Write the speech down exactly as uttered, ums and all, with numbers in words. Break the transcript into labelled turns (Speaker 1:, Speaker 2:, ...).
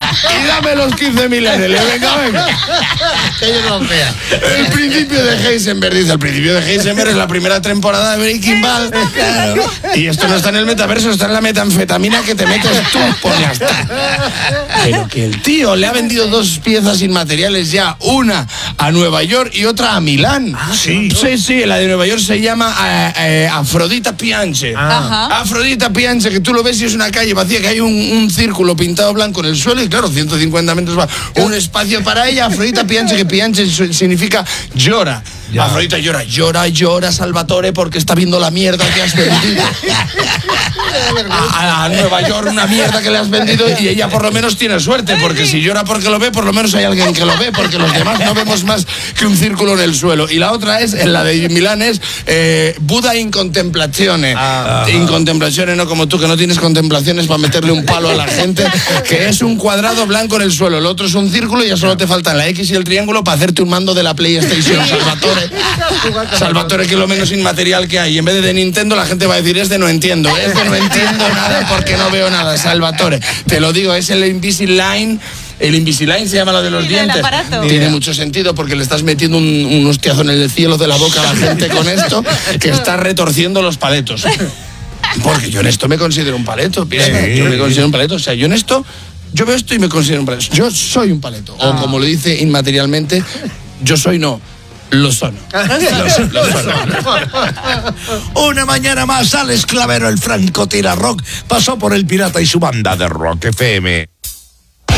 Speaker 1: y dame los quince mil N L. Venga, venga.
Speaker 2: Que yo no vea.
Speaker 1: El principio de Heisenberg, dice, el principio de Heisenberg es la primera temporada de Breaking Bad. Claro. Y esto no está en el metaverso, está en la metanfetamina que te metes tú, pues ya está. Pero que el tío le ha vendido dos piezas inmateriales ya, una a Nueva York y otra a Milán.
Speaker 2: Ah, sí.
Speaker 1: Sí, sí, la de Nueva York se llama eh, eh, Afrodita Pianche.
Speaker 3: Ajá.
Speaker 1: Afrodita Pianche, que tú lo ves y es una calle vacía, que hay un, un círculo pintado blanco en el suelo y claro, ciento cincuenta metros va, un espacio para ella. Afrodita Pianche, que Pianche significa llora. Ya. Afrodita llora, llora, llora, Salvatore, porque está viendo la mierda que has vendido. A, a Nueva York, una mierda que le has vendido, y ella por lo menos tiene suerte, porque si llora porque lo ve, por lo menos hay alguien que lo ve, porque los demás no vemos más que un círculo en el suelo. Y la otra es, en la de Milán es eh, Buda in contemplazione. Ah, in contemplazione, no como tú, que no tienes contemplaciones para meterle un palo a la gente, que es un cuadrado blanco en el suelo. El otro es un círculo y ya solo te faltan la X y el triángulo para hacerte un mando de la PlayStation, Salvatore. Salvatore, que es lo menos inmaterial que hay. Y en vez de de Nintendo, la gente va a decir, es de no entiendo, es de no entiendo nada porque no veo nada, Salvatore. Te lo digo, es el Invisalign. El Invisalign se llama lo de los
Speaker 3: sí,
Speaker 1: dientes. Tiene mucho sentido porque le estás metiendo un, un hostiazo en el cielo de la boca a la gente con esto, que está retorciendo los paletos. Porque yo en esto me considero un paleto, piensa, sí. Yo me considero un paleto. O sea, yo en esto, yo veo esto y me considero un paleto. Yo soy un paleto. O como lo dice inmaterialmente, yo soy no. Lo son. Lo son, lo son.
Speaker 2: Una mañana más, Alex Clavero, el francotirador rock, pasó por El Pirata y su banda de Rock F M.